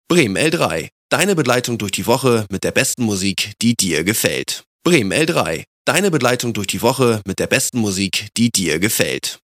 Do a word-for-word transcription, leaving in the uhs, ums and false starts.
Bremen L drei. Deine Begleitung durch die Woche mit der besten Musik, die dir gefällt. Bremen L drei. Deine Begleitung durch die Woche mit der besten Musik, die dir gefällt.